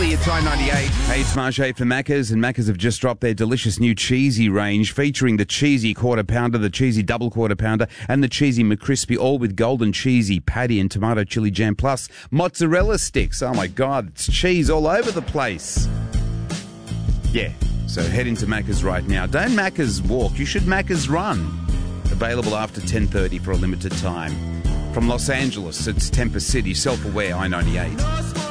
8:30, it's I-98. Hey, it's Marche for Macca's, and Macca's have just dropped their delicious new cheesy range featuring the cheesy quarter pounder, the cheesy double quarter pounder, and the cheesy McCrispy, all with golden cheesy patty and tomato chili jam, plus mozzarella sticks. Oh my God, it's cheese all over the place. Yeah, so head into Macca's right now. Don't Macca's walk, you should Macca's run. Available after 10:30 for a limited time. From Los Angeles, it's Temper City, self-aware I-98.